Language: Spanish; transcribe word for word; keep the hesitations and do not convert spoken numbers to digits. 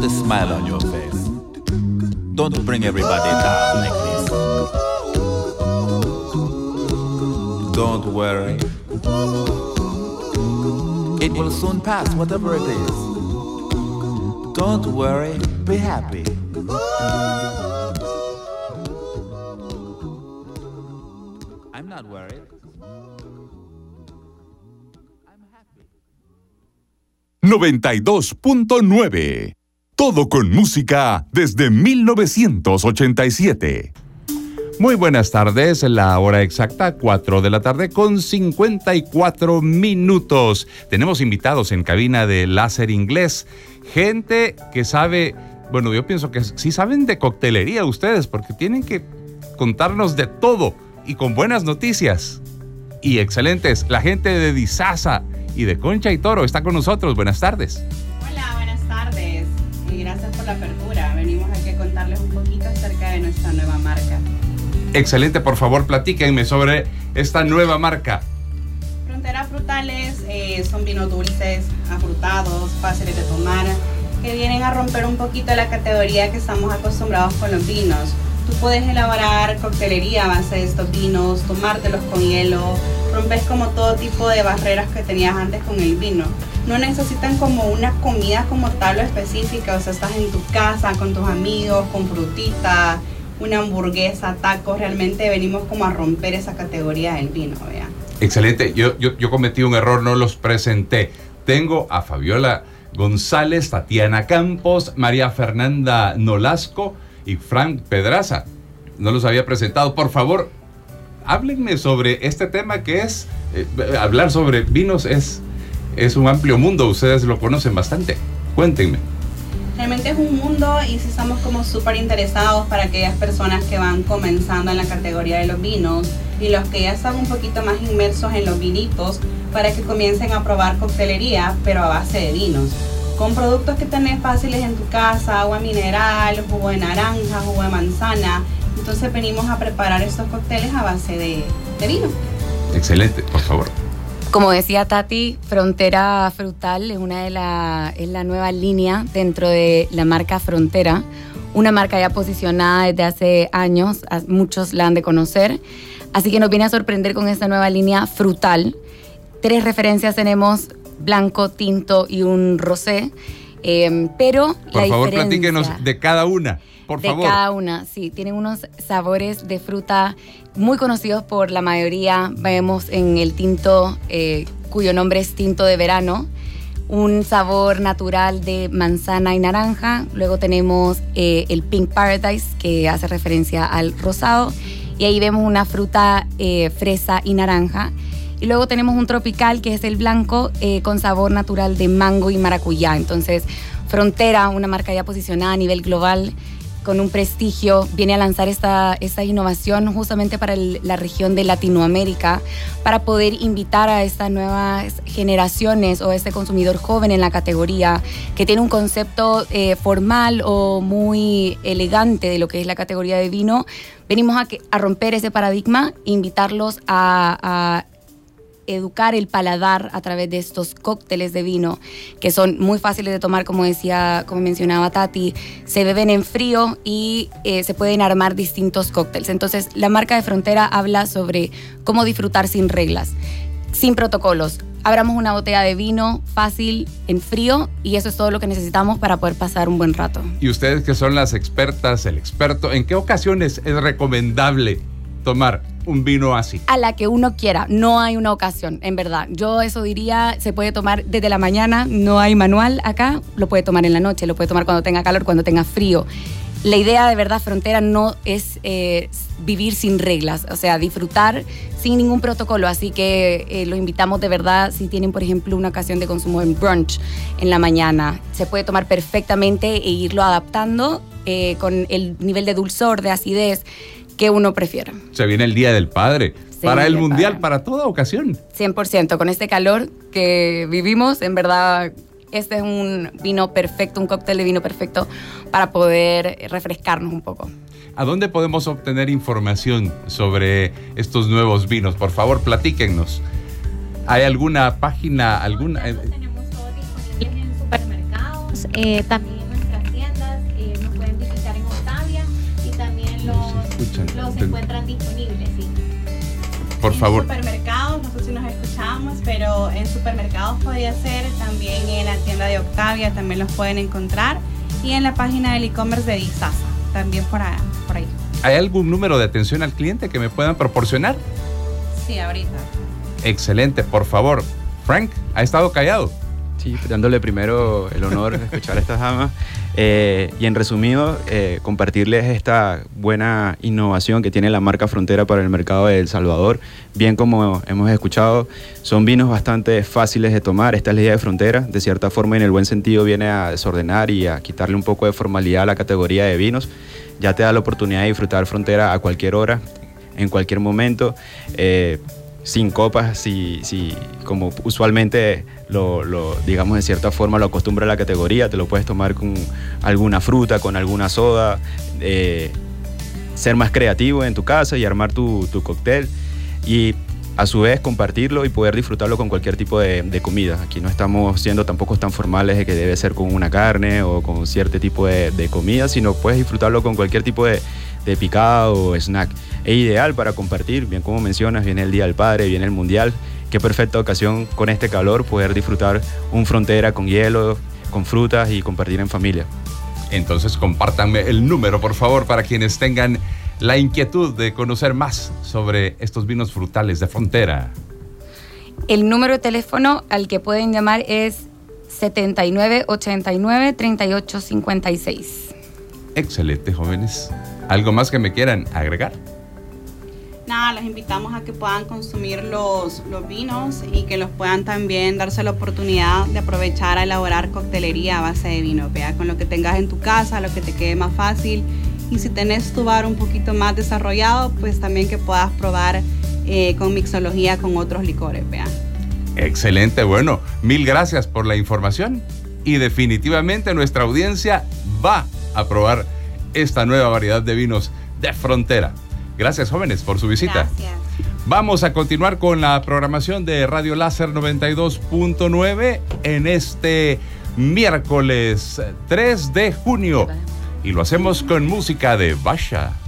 Put a smile on your face. Don't bring everybody down like this. Don't worry. It will soon pass, whatever it is. Don't worry, be happy. I'm not worried. I'm happy. noventa y dos punto nueve. Todo con música desde mil novecientos ochenta y siete. Muy buenas tardes, la hora exacta, cuatro de la tarde con cincuenta y cuatro minutos. Tenemos invitados en cabina de Láser Inglés, gente que sabe, bueno, yo pienso que sí saben de coctelería ustedes, porque tienen que contarnos de todo y con buenas noticias. Y excelentes, la gente de Disaza y de Concha y Toro está con nosotros. Buenas tardes. Hola, buenas tardes y gracias por la apertura. Venimos aquí a contarles un poquito acerca de nuestra nueva marca. Excelente, por favor, platíquenme sobre esta nueva marca. Frontera Frutales eh, son vinos dulces, afrutados, fáciles de tomar, que vienen a romper un poquito la categoría que estamos acostumbrados con los vinos. Tú puedes elaborar coctelería a base de estos vinos, tomártelos con hielo, rompes como todo tipo de barreras que tenías antes con el vino. No necesitan como una comida como tal o específica, o sea, estás en tu casa con tus amigos, con frutita, una hamburguesa, tacos. Realmente venimos como a romper esa categoría del vino, ¿vean? Excelente, yo, yo, yo cometí un error, no los presenté. Tengo a Fabiola González, Tatiana Campos, María Fernanda Nolasco y Frank Pedraza. No los había presentado. Por favor, háblenme sobre este tema que es, eh, hablar sobre vinos es, es un amplio mundo, ustedes lo conocen bastante. Cuéntenme. Realmente es un mundo y sí estamos como súper interesados para aquellas personas que van comenzando en la categoría de los vinos y los que ya están un poquito más inmersos en los vinitos, para que comiencen a probar coctelería, pero a base de vinos, con productos que tenés fáciles en tu casa: agua mineral, jugo de naranja, jugo de manzana. Entonces venimos a preparar estos cócteles a base de, de vino. Excelente, por favor. Como decía Tati, Frontera Frutal es una de la, es la nueva línea dentro de la marca Frontera, una marca ya posicionada desde hace años, muchos la han de conocer, así que nos viene a sorprender con esta nueva línea Frutal. Tres referencias tenemos: blanco, tinto y un rosé, eh, pero por la favor, diferencia... platíquenos de cada una, por de favor. De cada una, sí, tienen unos sabores de fruta muy conocidos por la mayoría. Vemos en el tinto, eh, cuyo nombre es tinto de verano, un sabor natural de manzana y naranja. Luego tenemos eh, el Pink Paradise, que hace referencia al rosado, y ahí vemos una fruta eh, fresa y naranja. Y luego tenemos un tropical, que es el blanco, eh, con sabor natural de mango y maracuyá. Entonces, Frontera, una marca ya posicionada a nivel global, con un prestigio, viene a lanzar esta, esta innovación justamente para el, la región de Latinoamérica, para poder invitar a estas nuevas generaciones o a este consumidor joven en la categoría, que tiene un concepto eh, formal o muy elegante de lo que es la categoría de vino. Venimos a, que, a romper ese paradigma, invitarlos a, a educar el paladar a través de estos cócteles de vino, que son muy fáciles de tomar, como decía, como mencionaba Tati, se beben en frío y eh, se pueden armar distintos cócteles. Entonces, la marca de Frontera habla sobre cómo disfrutar sin reglas, sin protocolos. Abramos una botella de vino fácil, en frío, y eso es todo lo que necesitamos para poder pasar un buen rato. Y ustedes, que son las expertas, el experto, ¿en qué ocasiones es recomendable tomar un vino así? A la que uno quiera, no hay una ocasión, en verdad. Yo eso diría, se puede tomar desde la mañana, no hay manual acá, lo puede tomar en la noche, lo puede tomar cuando tenga calor, cuando tenga frío. La idea de verdad, Frontera, no es eh, vivir sin reglas, o sea, disfrutar sin ningún protocolo, así que eh, lo invitamos de verdad. Si tienen, por ejemplo, una ocasión de consumo en brunch en la mañana, se puede tomar perfectamente e irlo adaptando eh, con el nivel de dulzor, de acidez que uno prefiera. Se viene el Día del Padre, Se para el prepara. Mundial, para toda ocasión. cien por ciento, con este calor que vivimos, en verdad, este es un vino perfecto, un cóctel de vino perfecto para poder refrescarnos un poco. ¿A dónde podemos obtener información sobre estos nuevos vinos? Por favor, platíquennos. ¿Hay alguna página, alguna...? Tenemos todo disponible en supermercados, eh, también en nuestras tiendas. escuchan. Los encuentran disponibles, sí. Por en favor. supermercados, no sé si nos escuchamos, pero en supermercados podría ser, también en la tienda de Octavia también los pueden encontrar, y en la página del e-commerce de Disasa, también por ahí, por ahí. ¿Hay algún número de atención al cliente que me puedan proporcionar? Sí, ahorita. Excelente, por favor. Frank, ¿ha estado callado? Sí, dándole primero el honor de escuchar a estas damas. Eh, y en resumido, eh, compartirles esta buena innovación que tiene la marca Frontera para el mercado de El Salvador. Bien como hemos escuchado, son vinos bastante fáciles de tomar. Esta es la idea de Frontera. De cierta forma, en el buen sentido, viene a desordenar y a quitarle un poco de formalidad a la categoría de vinos. Ya te da la oportunidad de disfrutar Frontera a cualquier hora, en cualquier momento. Eh, sin copas, si, si, como usualmente lo, lo, digamos de cierta forma, lo acostumbra la categoría. Te lo puedes tomar con alguna fruta, con alguna soda, eh, ser más creativo en tu casa y armar tu, tu cóctel, y a su vez compartirlo y poder disfrutarlo con cualquier tipo de, de comida. Aquí no estamos siendo tampoco tan formales de que debe ser con una carne o con cierto tipo de, de comida, sino puedes disfrutarlo con cualquier tipo de, de picado o snack. Es ideal para compartir, bien como mencionas, viene el Día del Padre, viene el Mundial. Qué perfecta ocasión con este calor poder disfrutar un Frontera con hielo, con frutas y compartir en familia. Entonces compártanme el número, por favor, para quienes tengan la inquietud de conocer más sobre estos vinos frutales de Frontera. El número de teléfono al que pueden llamar es setenta y nueve ochenta y nueve treinta y ocho cincuenta y seis. Excelente, jóvenes. ¿Algo más que me quieran agregar? Nada, los invitamos a que puedan consumir los, los vinos y que los puedan también darse la oportunidad de aprovechar a elaborar coctelería a base de vino. Vea, con lo que tengas en tu casa, lo que te quede más fácil. Y si tenés tu bar un poquito más desarrollado, pues también que puedas probar eh, con mixología con otros licores, vea. Excelente, bueno, mil gracias por la información y definitivamente nuestra audiencia va a probar esta nueva variedad de vinos de Frontera. Gracias, jóvenes, por su visita. Gracias. Vamos a continuar con la programación de Radio Láser noventa y dos punto nueve en este miércoles tres de junio. Y lo hacemos con música de Basha.